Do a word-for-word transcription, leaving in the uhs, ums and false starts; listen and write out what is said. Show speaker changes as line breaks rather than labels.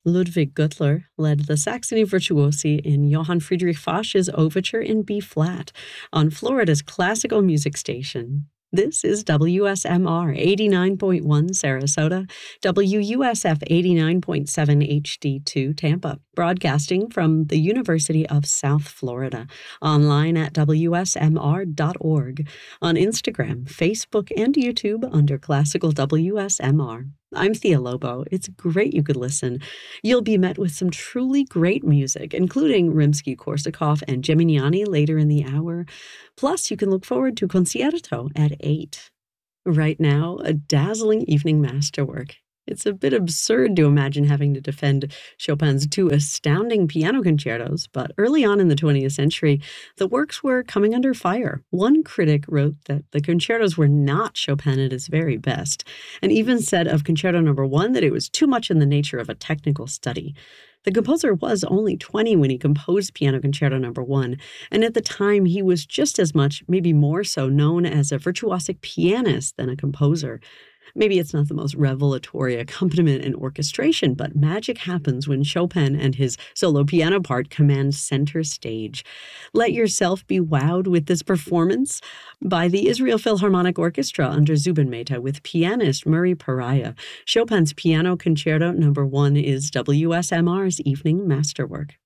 Ludwig Gürtler led the Saxony Virtuosi in Johann Friedrich Fasch's Overture in B-flat on Florida's classical music station. This is W S M R eighty-nine point one Sarasota, W U S F eighty-nine point seven H D two Tampa, broadcasting from the University of South Florida, online at W S M R dot org, on Instagram, Facebook, and YouTube under Classical W S M R. I'm Thea Lobo. It's great you could listen. You'll be met with some truly great music, including Rimsky-Korsakov and Geminiani later in the hour. Plus, you can look forward to Concierto at eight. Right now, a dazzling evening masterwork. It's a bit absurd to imagine having to defend Chopin's two astounding piano concertos, but early on in the twentieth century, the works were coming under fire. One critic wrote that the concertos were not Chopin at his very best, and even said of Concerto Number One that it was too much in the nature of a technical study. The composer was only twenty when he composed Piano Concerto Number One, and at the time he was just as much, maybe more so, known as a virtuosic pianist than a composer. Maybe it's not the most revelatory accompaniment and orchestration, but magic happens when Chopin and his solo piano part command center stage. Let yourself be wowed with this performance by the Israel Philharmonic Orchestra under Zubin Mehta with pianist Murray Pariah. Chopin's Piano Concerto Number One is W S M R's evening masterwork.